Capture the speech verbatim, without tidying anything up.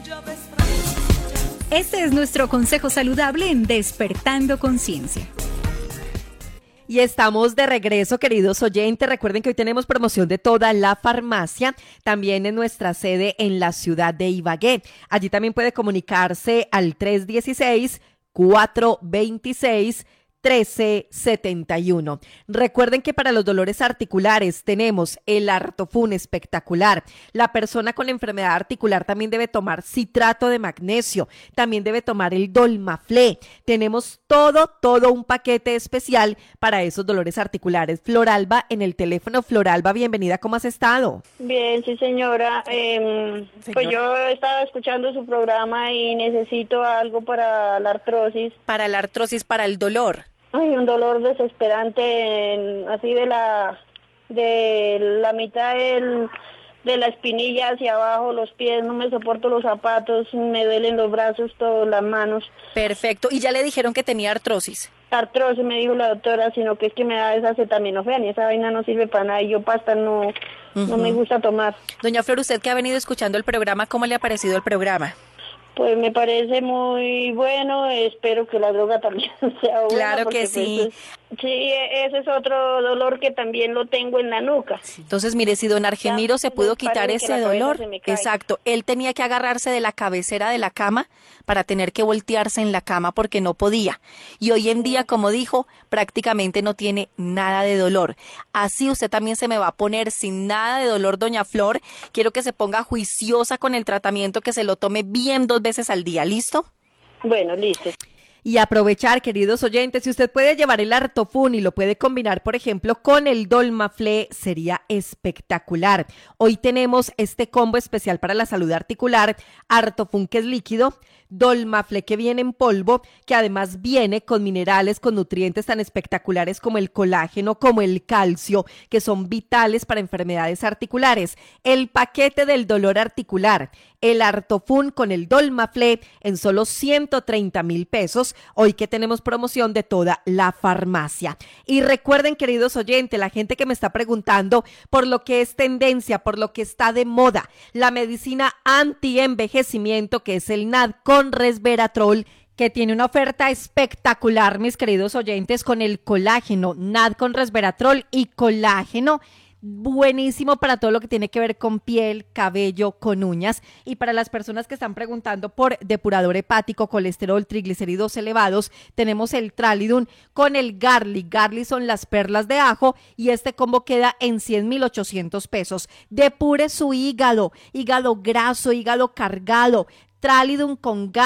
Este es nuestro consejo saludable en Despertando Conciencia. Y estamos de regreso, queridos oyentes. Recuerden que hoy tenemos promoción de toda la farmacia, también en nuestra sede en la ciudad de Ibagué. Allí también puede comunicarse al tres uno seis, cuatro dos seis, uno tres siete uno. Recuerden que para los dolores articulares tenemos el Artofun espectacular. La persona con la enfermedad articular también debe tomar citrato de magnesio, también debe tomar el Dolmaflé. Tenemos todo, todo un paquete especial para esos dolores articulares. Floralba en el teléfono. Floralba, bienvenida, ¿cómo has estado? Bien, sí señora. Eh, pues yo estaba escuchando su programa y necesito algo para la artrosis. Para la artrosis, para el dolor. Ay, un dolor desesperante, en, así de la de la mitad del, de la espinilla hacia abajo, los pies, no me soporto los zapatos, me duelen los brazos, todas las manos. Perfecto. ¿Y ya le dijeron que tenía artrosis? Artrosis, me dijo la doctora, sino que es que me da esa acetaminofén y esa vaina no sirve para nada y yo pasta no, uh-huh. no me gusta tomar. Doña Flor, usted que ha venido escuchando el programa, ¿cómo le ha parecido el programa? Pues me parece muy bueno, espero que la droga también sea buena. Claro que sí. Pues, sí, ese es otro dolor que también lo tengo en la nuca. Entonces, mire, si don Argemiro se pudo quitar ese dolor, exacto, él tenía que agarrarse de la cabecera de la cama para tener que voltearse en la cama porque no podía. Y hoy en día, como dijo, prácticamente no tiene nada de dolor. Así usted también se me va a poner sin nada de dolor, doña Flor. Quiero que se ponga juiciosa con el tratamiento, que se lo tome bien dos veces al día, ¿listo? Bueno, listo. Y aprovechar, queridos oyentes, si usted puede llevar el Artofun y lo puede combinar, por ejemplo, con el Dolmaflé, sería espectacular. Hoy tenemos este combo especial para la salud articular, Artofun, que es líquido, Dolmaflé, que viene en polvo, que además viene con minerales, con nutrientes tan espectaculares como el colágeno, como el calcio, que son vitales para enfermedades articulares. El paquete del dolor articular, el Artofun con el Dolmaflé en solo ciento treinta mil pesos, hoy que tenemos promoción de toda la farmacia. Y recuerden, queridos oyentes, la gente que me está preguntando por lo que es tendencia, por lo que está de moda, la medicina anti-envejecimiento, que es el N A D con resveratrol, que tiene una oferta espectacular, mis queridos oyentes, con el colágeno, N A D con resveratrol y colágeno. Buenísimo para todo lo que tiene que ver con piel, cabello, con uñas. Y para las personas que están preguntando por depurador hepático, colesterol, triglicéridos elevados, tenemos el Tralidun con el Garlic. Garlic son las perlas de ajo y este combo queda en cien mil ochocientos pesos. Depure su hígado, hígado graso, hígado cargado. Tralidun con Garlic.